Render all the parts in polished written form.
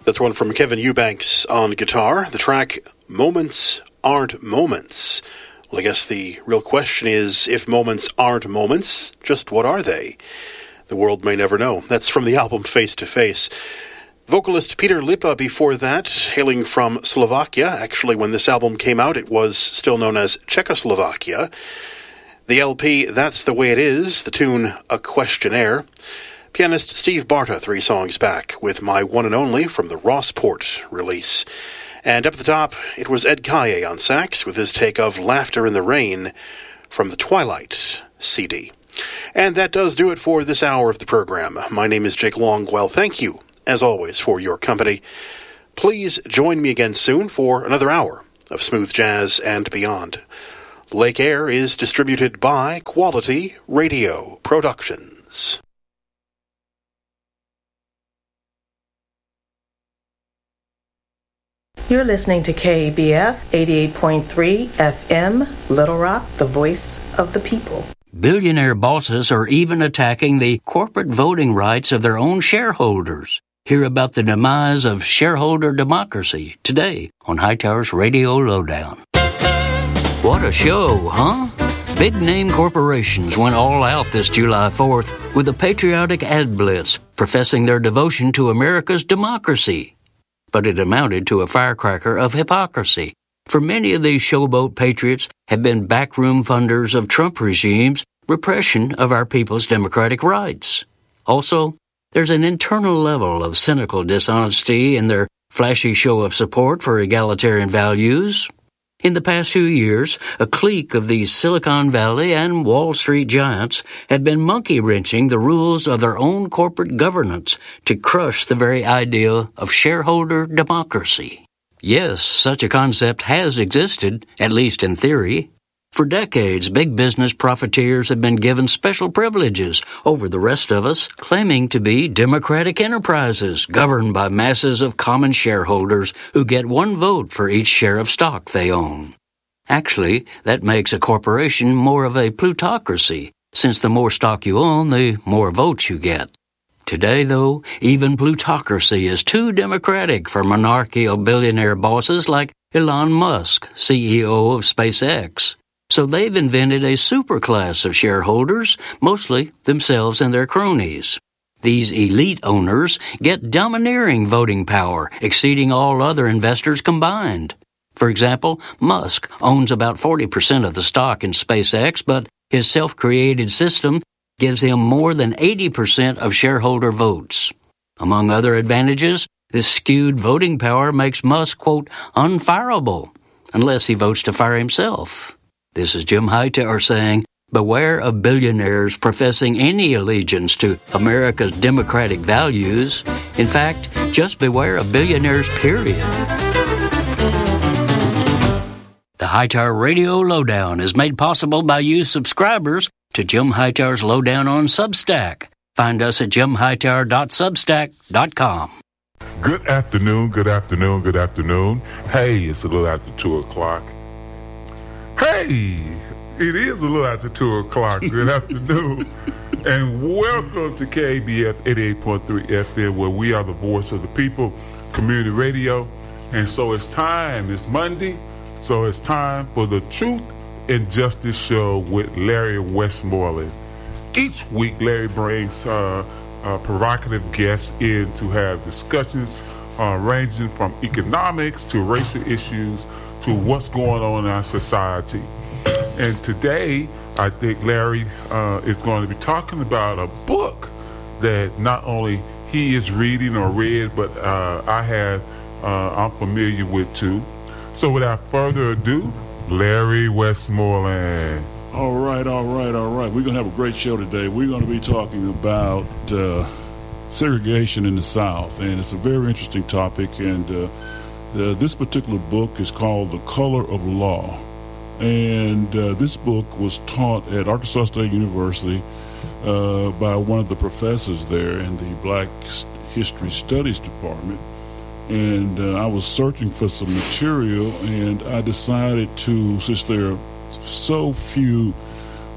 That's one from Kevin Eubanks on guitar. The track, Moments Aren't Moments. Well, I guess the real question is, if moments aren't moments, just what are they? The world may never know. That's from the album Face to Face. Vocalist Peter Lipa before that, hailing from Slovakia. Actually, when this album came out, it was still known as Czechoslovakia. The LP, That's the Way It Is, the tune, A Questionnaire. Pianist Steve Barta 3 songs back with My One and Only from the Rossport release. And up at the top, it was Ed Kaye on sax with his take of Laughter in the Rain from the Twilight CD. And that does do it for this hour of the program. My name is Jake Longwell. Thank you, as always, for your company. Please join me again soon for another hour of smooth jazz and beyond. Lake Air is distributed by Quality Radio Productions. You're listening to KBF 88.3 FM, Little Rock, the voice of the people. Billionaire bosses are even attacking the corporate voting rights of their own shareholders. Hear about the demise of shareholder democracy today on Hightower's Radio Lowdown. What a show, huh? Big-name corporations went all out this July 4th with a patriotic ad blitz professing their devotion to America's democracy. But it amounted to a firecracker of hypocrisy. For many of these showboat patriots have been backroom funders of Trump regime's repression of our people's democratic rights. Also, there's an internal level of cynical dishonesty in their flashy show of support for egalitarian values. In the past few years, a clique of these Silicon Valley and Wall Street giants had been monkey-wrenching the rules of their own corporate governance to crush the very idea of shareholder democracy. Yes, such a concept has existed, at least in theory. For decades, big business profiteers have been given special privileges over the rest of us, claiming to be democratic enterprises governed by masses of common shareholders who get one vote for each share of stock they own. Actually, that makes a corporation more of a plutocracy, since the more stock you own, the more votes you get. Today, though, even plutocracy is too democratic for monarchical billionaire bosses like Elon Musk, CEO of SpaceX. So they've invented a superclass of shareholders, mostly themselves and their cronies. These elite owners get domineering voting power, exceeding all other investors combined. For example, Musk owns about 40% of the stock in SpaceX, but his self-created system gives him more than 80% of shareholder votes. Among other advantages, this skewed voting power makes Musk, quote, unfireable, unless he votes to fire himself. This is Jim Hightower saying, beware of billionaires professing any allegiance to America's democratic values. In fact, just beware of billionaires, period. The Hightower Radio Lowdown is made possible by you subscribers to Jim Hightower's Lowdown on Substack. Find us at jimhightower.substack.com. Good afternoon, good afternoon, good afternoon. Hey, it's a little after 2 o'clock. Hey, it is a little after 2 o'clock. Good afternoon. And welcome to KBF 88.3 FM, where we are the voice of the people, community radio. And so it's time. It's Monday. So it's time for the Truth and Justice Show with Larry Westmoreland. Each week, Larry brings provocative guests in to have discussions ranging from economics to racial issues to what's going on in our society. And today, I think Larry is going to be talking about a book that not only he is reading or read, but I'm familiar with too. So without further ado, Larry Westmoreland. All right. We're going to have a great show today. We're going to be talking about segregation in the South, and it's a very interesting topic. And this particular book is called The Color of Law. And this book was taught at Arkansas State University by one of the professors there in the Black History Studies Department. And I was searching for some material, and I decided to, since there are so few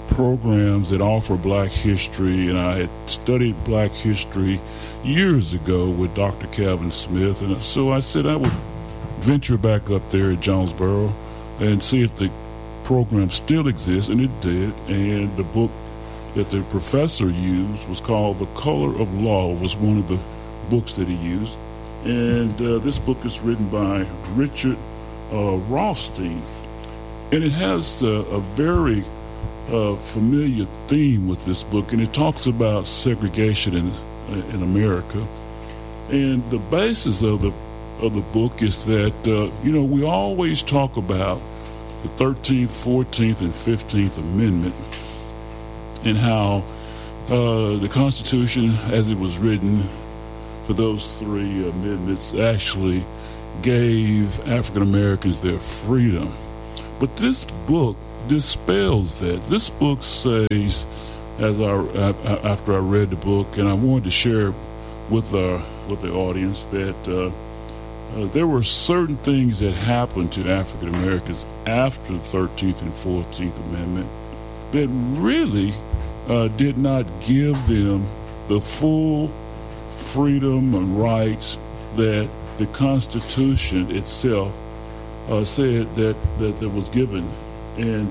programs that offer black history, and I had studied black history years ago with Dr. Calvin Smith, and so I said I would venture back up there at Jonesboro and see if the program still exists, and it did. And the book that the professor used was called The Color of Law, was one of the books that he used. And this book is written by Richard Rothstein, and it has a very familiar theme with this book, and it talks about segregation in America. And the basis of the book is that we always talk about the 13th, 14th, and 15th Amendment, and how the Constitution, as it was written for those three amendments, actually gave African Americans their freedom. But this book dispels that. This book says, after I read the book, and I wanted to share with the audience, that there were certain things that happened to African Americans after the 13th and 14th Amendment that really did not give them the full freedom and rights that the Constitution itself said that was given. And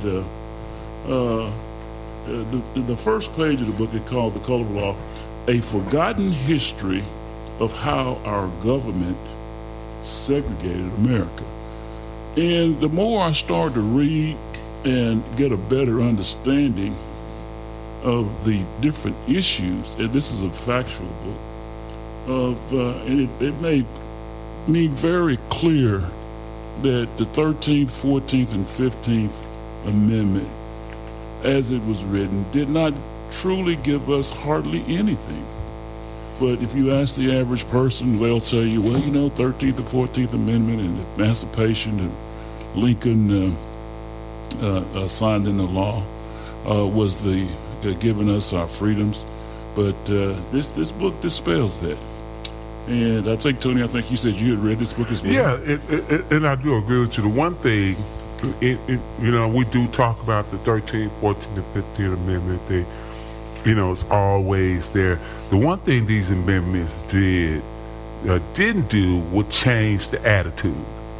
the first page of the book is called The Color of Law, A Forgotten History of How Our Government Segregated America. And the more I started to read and get a better understanding of the different issues, and this is a factual book, and it made me very clear that the 13th, 14th, and 15th Amendment, as it was written, did not truly give us hardly anything. But if you ask the average person, they'll tell you, well, 13th and 14th Amendment and Emancipation and Lincoln signed into law was the giving us our freedoms. But this book dispels that. And I think, Tony, you said you had read this book as well. Yeah, and I do agree with you. The one thing, we do talk about the 13th, 14th, and 15th Amendment. It's always there. The one thing these amendments didn't do would change the attitude.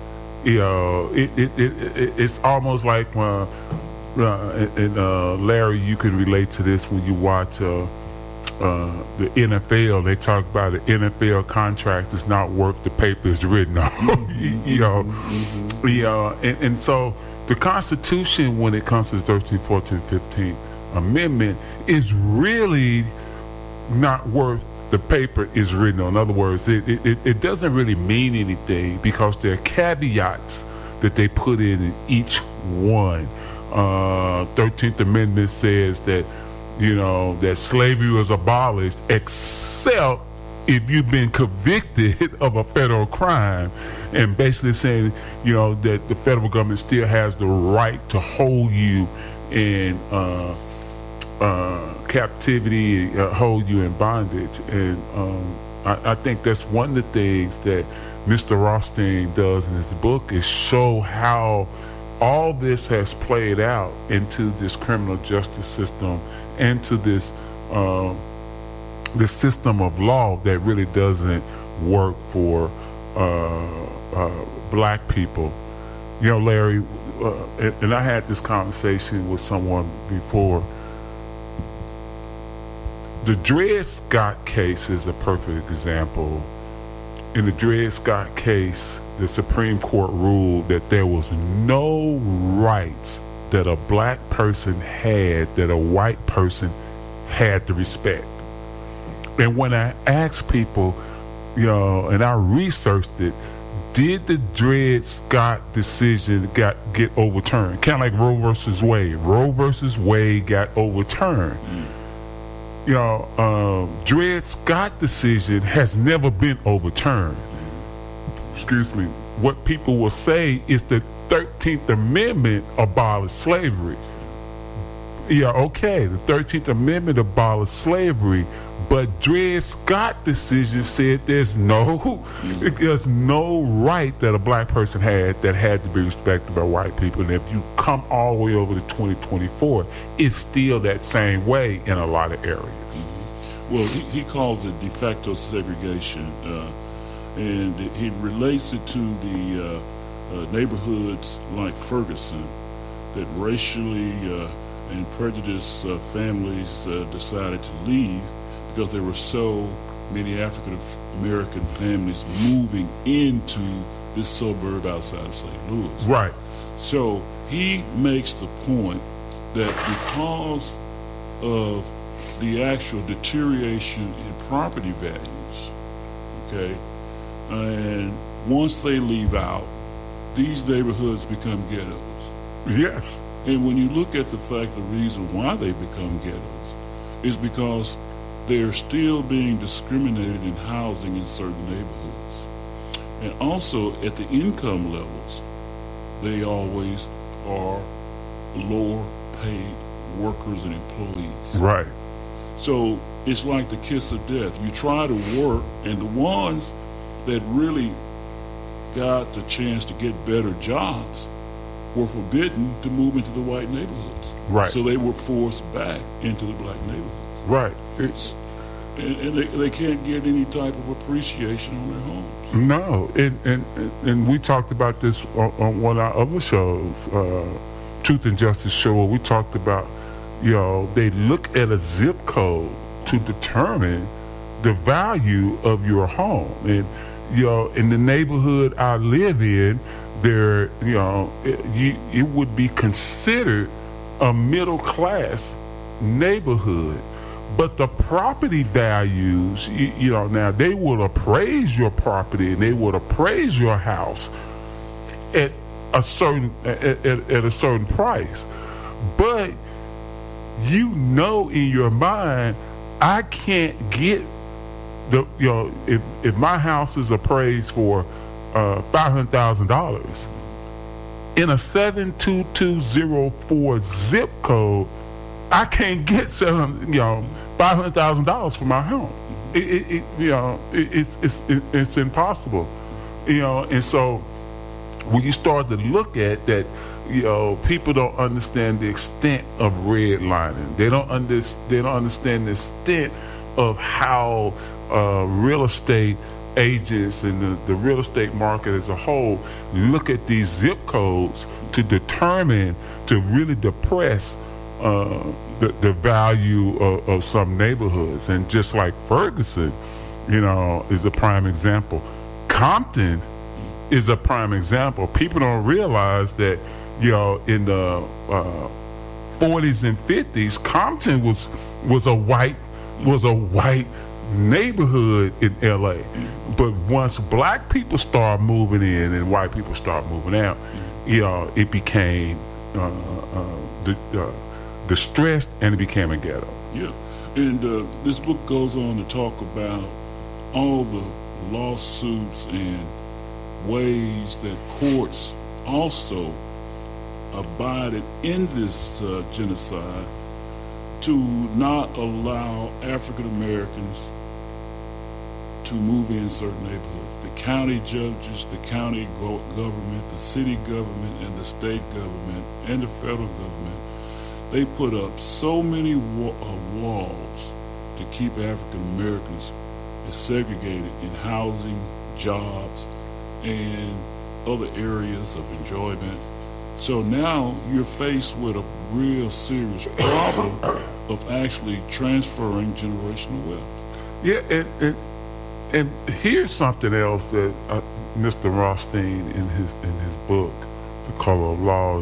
It's almost like, Larry, you can relate to this when you watch the NFL. They talk about the NFL contract is not worth the paper it's written on. And so the Constitution, when it comes to the 13th, 14th, 15th Amendment, is really not worth the paper it's written on. In other words, it doesn't really mean anything because there are caveats that they put in each one. 13th Amendment says that that slavery was abolished, except if you've been convicted of a federal crime, and basically saying, that the federal government still has the right to hold you in captivity, hold you in bondage. And I think that's one of the things that Mr. Rothstein does in his book, is show how all this has played out into this criminal justice system, into this system of law that really doesn't work for black people. Larry, and I had this conversation with someone before. The Dred Scott case is a perfect example. In the Dred Scott case, the Supreme Court ruled that there was no rights that a black person had that a white person had to respect. And when I asked people, and I researched it, did the Dred Scott decision get overturned? Kind of like Roe versus Wade. Roe versus Wade got overturned. Dred Scott decision has never been overturned. Excuse me. What people will say is the 13th Amendment abolished slavery. Yeah, okay, the 13th Amendment abolished slavery, But Dred Scott decision said there's no right that a black person had that had to be respected by white people. And if you come all the way over to 2024, it's still that same way in a lot of areas. Well, he calls it de facto segregation, and he relates it to the neighborhoods like Ferguson that racially and prejudiced families decided to leave because there were so many African American families moving into this suburb outside of St. Louis. Right. So he makes the point that because of the actual deterioration in property values, okay, and once they leave out, these neighborhoods become ghettos. Yes. And when you look at the fact, the reason why they become ghettos is because they're still being discriminated in housing in certain neighborhoods. And also at the income levels, they always are lower paid workers and employees. Right. So it's like the kiss of death. You try to work, and the ones that really got the chance to get better jobs were forbidden to move into the white neighborhoods. Right. So they were forced back into the black neighborhoods. Right. And they can't get any type of appreciation on their homes. No. And we talked about this on one of our other shows, Truth and Justice Show, where we talked about, they look at a zip code to determine the value of your home. And, in the neighborhood I live in, there, it would be considered a middle class neighborhood. But the property values, now they will appraise your property and they will appraise your house at a certain price. But in your mind, I can't get if my house is appraised for $500,000 in a 72204 zip code, I can't get $500,000 for my home. It's impossible, And so when you start to look at that, people don't understand the extent of redlining. They don't understand the extent of how real estate agents and the real estate market as a whole look at these zip codes to really depress the value of some neighborhoods. And just like Ferguson, is a prime example. Compton is a prime example. People don't realize that, in the 40s and 50s, Compton was a white neighborhood in LA. But once black people start moving in and white people start moving out, it became distressed and it became a ghetto. Yeah. And this book goes on to talk about all the lawsuits and ways that courts also abided in this genocide to not allow African Americans to move in certain neighborhoods. The county judges, the county government, the city government, and the state government, and the federal government, they put up so many walls to keep African Americans segregated in housing, jobs, and other areas of enjoyment. So now you're faced with a real serious problem of actually transferring generational wealth. Yeah, and here's something else that Mr. Rothstein in his book, The Color of Law,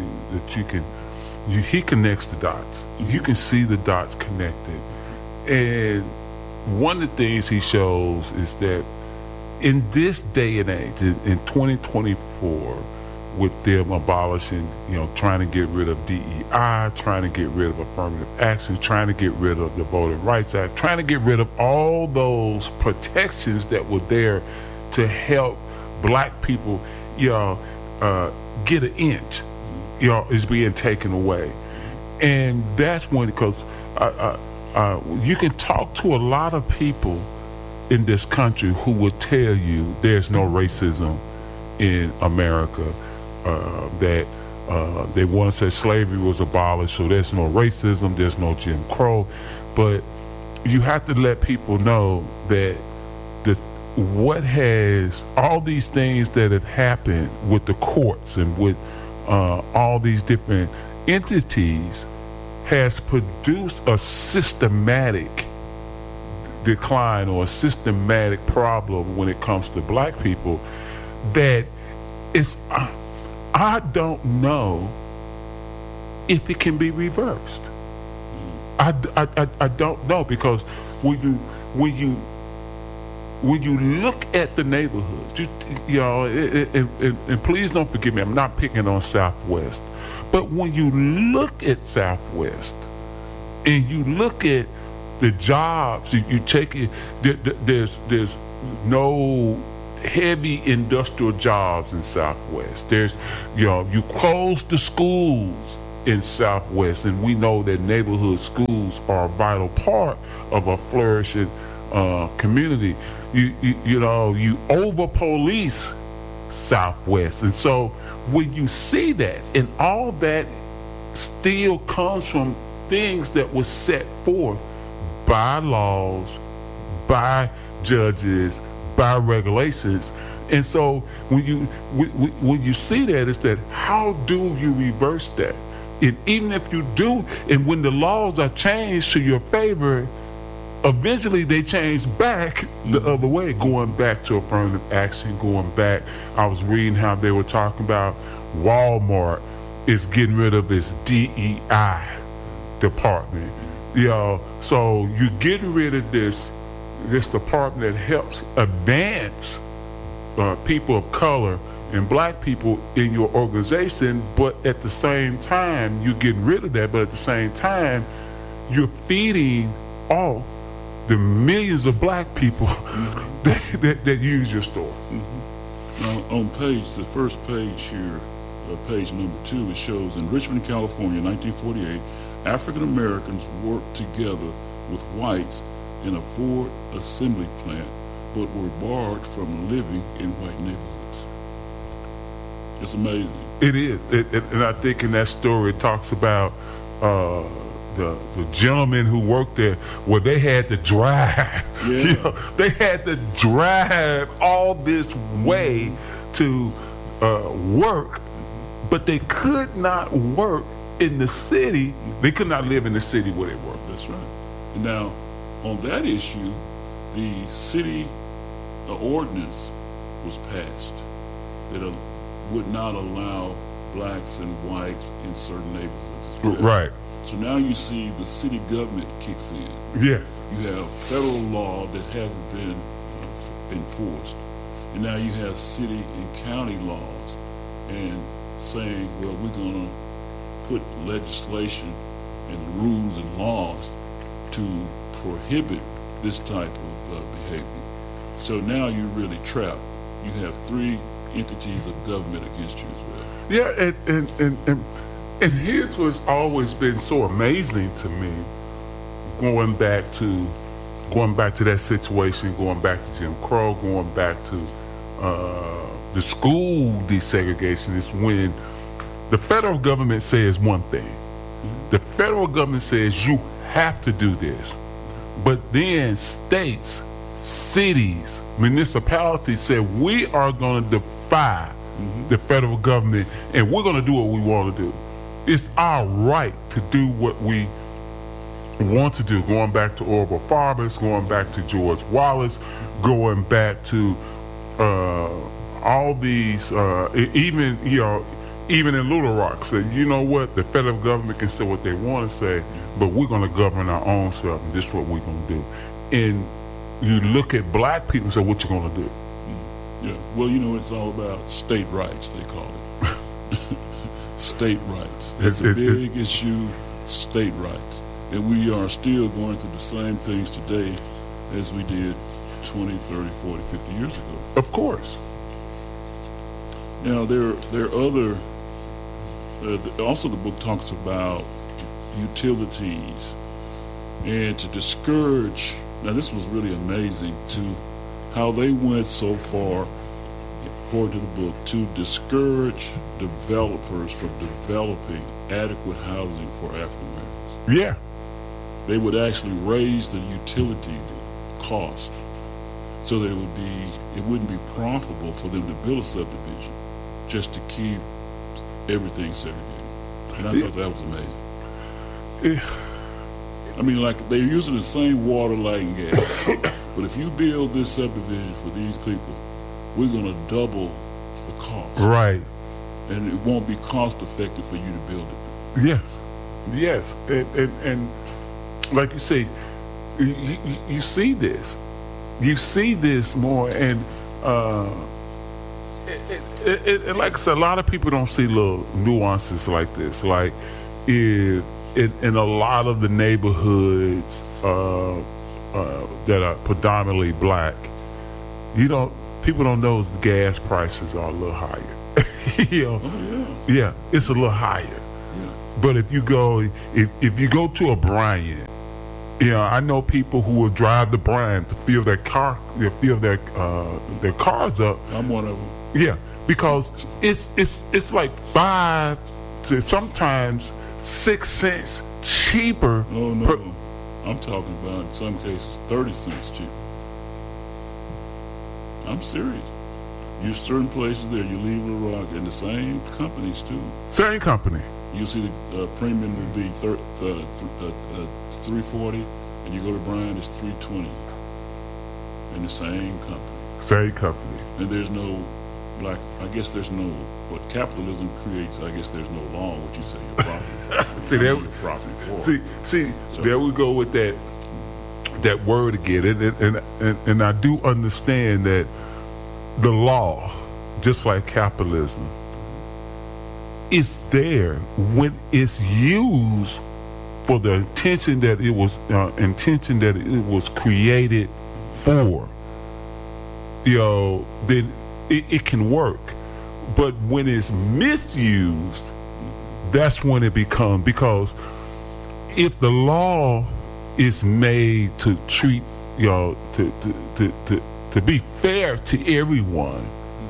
he connects the dots. You can see the dots connected. And one of the things he shows is that in this day and age, in 2024, with them abolishing, trying to get rid of DEI, trying to get rid of affirmative action, trying to get rid of the Voting Rights Act, trying to get rid of all those protections that were there to help black people, get an inch, is being taken away. And that's when, because You can talk to a lot of people in this country who would tell you there's no racism in America, that they once said slavery was abolished, so there's no racism, there's no Jim Crow. But you have to let people know that what has all these things that have happened with the courts and with all these different entities has produced a systematic decline or a systematic problem when it comes to black people that is, I don't know if it can be reversed. I don't know, because when you look at the neighborhoods, you know, and please don't forgive me, I'm not picking on Southwest, but when you look at Southwest and you look at the jobs, you take it, there's no heavy industrial jobs in Southwest. There's, you know, you close the schools in Southwest, and we know that neighborhood schools are a vital part of a flourishing community. You know, you over police Southwest, and so when you see that, and all that still comes from things that were set forth by laws, by judges, by regulations. And so when you see that, it's that, how do you reverse that? And even if you do, and when the laws are changed to your favor, eventually they change back the other way, going back to affirmative action, going back. I was reading how they were talking about Walmart is getting rid of its DEI department. You know, so you're getting rid of this department that helps advance people of color and black people in your organization, but at the same time, you're getting rid of that, but at the same time, you're feeding off the millions of black people that use your store. Now, on the first page here, page number 2, it shows in Richmond, California, 1948, African Americans worked together with whites in a Ford assembly plant, but were barred from living in white neighborhoods. It's amazing. It is, and I think in that story it talks about the gentleman who worked there, where they had to drive. Yeah. You know, they had to drive all this way to work, but they could not work in the city. They could not live in the city where they work. That's right. And now, on that issue, the city ordinance was passed that would not allow blacks and whites in certain neighborhoods. Right. So now you see the city government kicks in. Yes. You have federal law that hasn't been enforced. And now you have city and county laws and saying, well, we're going to put legislation and rules and laws to prohibit this type of behavior. So now you're really trapped. You have 3 entities of government against you as well. Yeah, and here's what's always been so amazing to me, going back to that situation, going back to Jim Crow, going back to the school desegregation, is when the federal government says one thing. The federal government says you have to do this, but then states, cities, municipalities say we are going to defy the federal government, and we're going to do what we want to do. It's our right to do what we want to do. Going back to Orville Faubus, going back to George Wallace, going back to all these, even in Little Rock, said, you know what, the federal government can say what they want to say, but we're going to govern our own self, and this is what we're going to do. And you look at black people and say, what you going to do? Yeah, well, you know, it's all about state rights, they call it. State rights. It's a big issue, state rights. And we are still going through the same things today as we did 20, 30, 40, 50 years ago. Of course. Now, there are other... also, the book talks about utilities and to discourage. Now, this was really amazing to how they went so far, according to the book, to discourage developers from developing adequate housing for African Americans. Yeah. They would actually raise the utility cost so that it wouldn't be profitable for them to build a subdivision just to keep everything segregated. And I thought that was amazing. I mean, like, they're using the same water, light, and gas. But if you build this subdivision for these people, we're going to double the cost. Right. And it won't be cost effective for you to build it. Yes. Yes. And like you say, you see this. You see this more. And like I said, a lot of people don't see little nuances like this. Like, in a lot of the neighborhoods that are predominantly black, people don't know the gas prices are a little higher. Yeah, it's a little higher. Yeah. But if you go to a Bryant, I know people who will drive the Bryant to fill their cars up. I'm one of them. Yeah, because it's like 5 to sometimes 6 cents cheaper. Oh no, I'm talking about in some cases 30 cents cheaper. I'm serious. You certain places there, you leave Little Rock, and the same companies too. Same company. You see the premium will be $340, and you go to Bryan, it's $320, and the same company. Same company. And there's no what capitalism creates. I guess there's no law on what you say you're profiting. See, there we go with that word again, and I do understand that the law, just like capitalism, is there when it's used for the intention that it was created for. Then it can work. But when it's misused, that's when it becomes, because if the law is made to treat to be fair to everyone,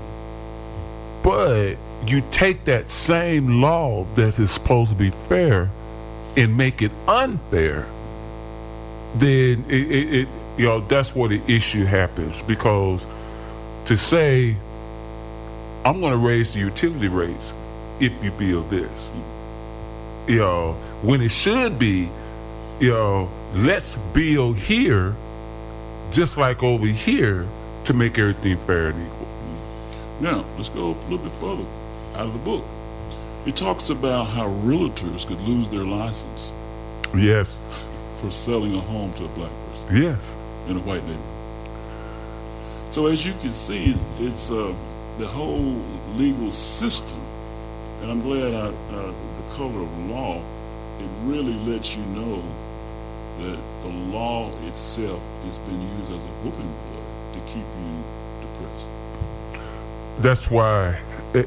but you take that same law that is supposed to be fair and make it unfair, then it that's where the issue happens. Because to say, I'm going to raise the utility rates if you build this, when it should be, let's build here just like over here to make everything fair and equal. Now, let's go a little bit further out of the book. It talks about how realtors could lose their license. Yes. For selling a home to a black person. Yes. In a white neighborhood. So as you can see, it's the whole legal system, and I'm glad the color of law, it really lets you know that the law itself has been used as a whooping boy to keep you depressed. That's why,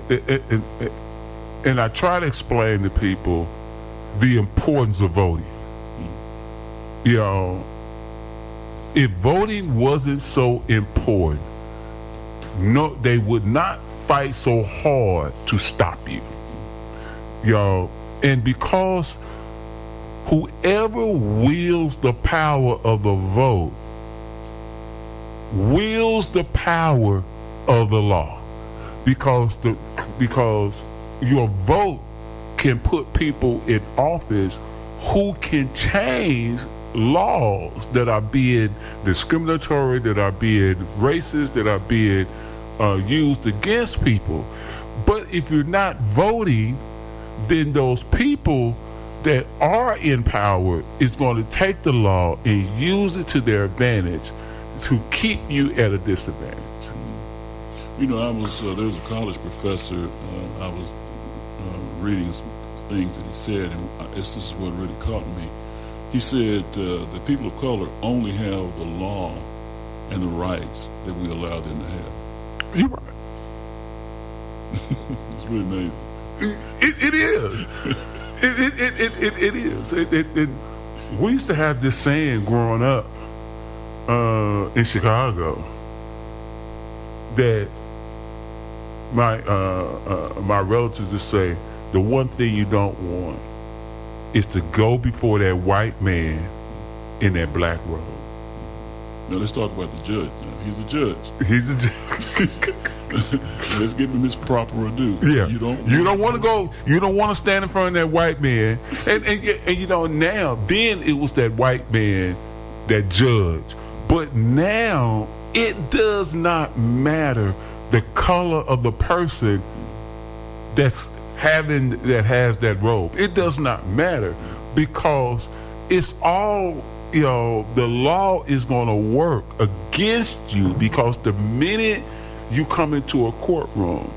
and I try to explain to people the importance of voting. If voting wasn't so important, no, they would not fight so hard to stop you. And because whoever wields the power of the vote wields the power of the law, because your vote can put people in office who can change laws that are being discriminatory, that are being racist, that are being used against people. But if you're not voting, then those people that are in power is going to take the law and use it to their advantage to keep you at a disadvantage. There was a college professor, I was reading some things that he said, and this is what really caught me. He said the people of color only have the law and the rights that we allow them to have. You're right. It's really amazing. It is. It is. we used to have this saying growing up in Chicago that my relatives would say, the one thing you don't want is to go before that white man in that black robe. Now let's talk about the judge. Now, he's a judge. He's a judge. Let's give him his proper ado. Yeah, you don't want to go. You don't want to stand in front of that white man. And now then it was that white man, that judge. But now it does not matter the color of the person that has that robe. It does not matter, because it's all, the law is going to work against you, because the minute you come into a courtroom,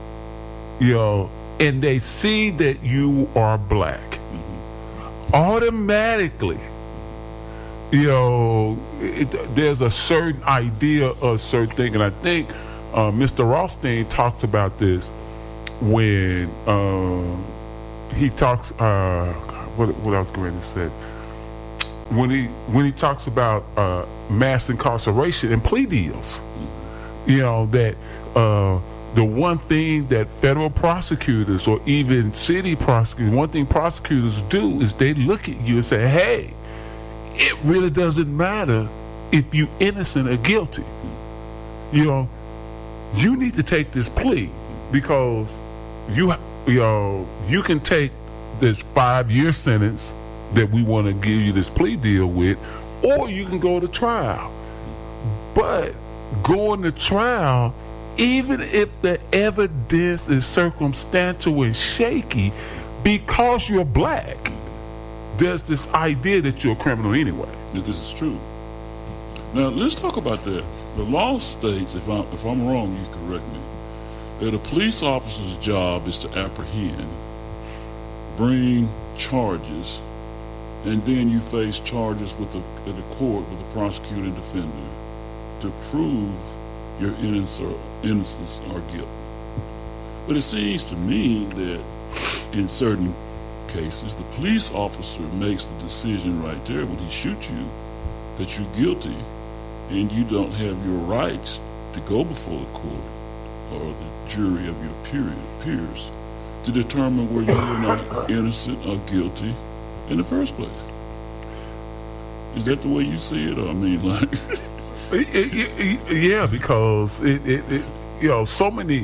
and they see that you are black, automatically, there's a certain idea of certain thing. And I think Mr. Rothstein talks about this when he talks, what I was going to say, when he talks about mass incarceration and plea deals, that the one thing that federal prosecutors or even city prosecutors, one thing prosecutors do is they look at you and say, hey, it really doesn't matter if you innocent or guilty. You need to take this plea, because you can take this 5-year sentence that we want to give you this plea deal with, or you can go to trial. But going to trial, even if the evidence is circumstantial and shaky, because you're black, there's this idea that you're a criminal anyway. Yeah, this is true. Now let's talk about that. The law states, if I'm wrong, you correct me, that a police officer's job is to apprehend, bring charges, and then you face charges in the court with the prosecutor and defender to prove your innocence or guilt. But it seems to me that in certain cases, the police officer makes the decision right there when he shoots you that you're guilty, and you don't have your rights to go before the court or the jury of your peers to determine whether you are not innocent or guilty in the first place. Is that the way you see it? Or, I mean, like... yeah, because so many,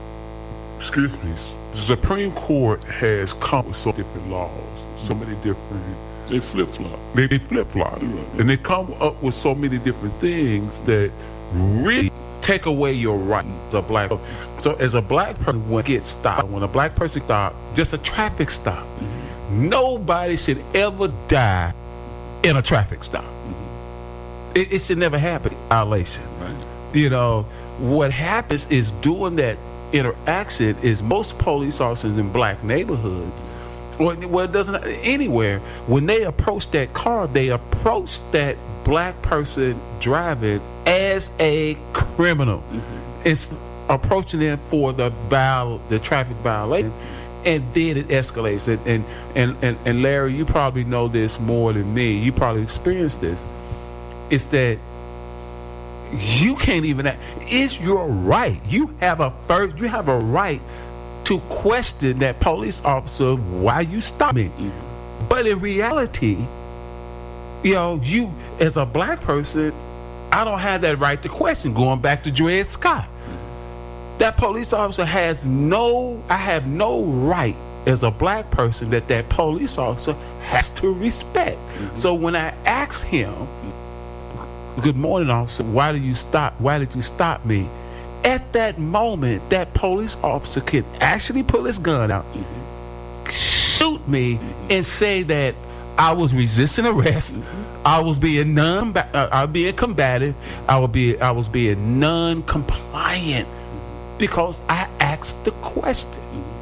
the Supreme Court has come with so different laws, so many different... They flip-flop. They flip-flop. Right. And they come up with so many different things that really take away your rights as a black person. So as a black person, when a black person stops, just a traffic stop, nobody should ever die in a traffic stop. It should never happen. Violation. Right. What happens is during that interaction is most police officers in black neighborhoods, well, it doesn't anywhere. When they approach that car, they approach that black person driving as a criminal. It's approaching them for the traffic violation, and then it escalates. And Larry, you probably know this more than me. You probably experienced this. It's that you can't even act. It's your right. You have a right to question that police officer why you stopped me. But in reality, you as a black person, I don't have that right to question. Going back to Dred Scott, that police officer I have no right as a black person that police officer has to respect. So when I ask him, good morning, officer, why did you stop me? At that moment, that police officer could actually pull his gun out, shoot me, and say that I was resisting arrest, I was being combative, I was being non-compliant because I asked the question.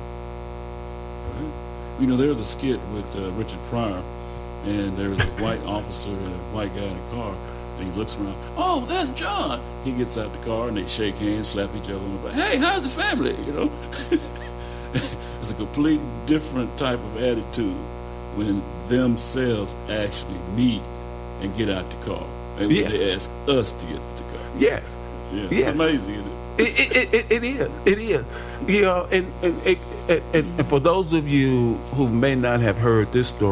There was a skit with Richard Pryor, and there was a white officer and a white guy in a car. He looks around. Oh, that's John. He gets out the car and they shake hands, slap each other on the back. Hey, how's the family? It's a complete different type of attitude when themselves actually meet and get out the car. And when they ask us to get out the car. Yes. Yeah, Yes. it's amazing, isn't it? It is. It is. You know, and for those of you who may not have heard this story,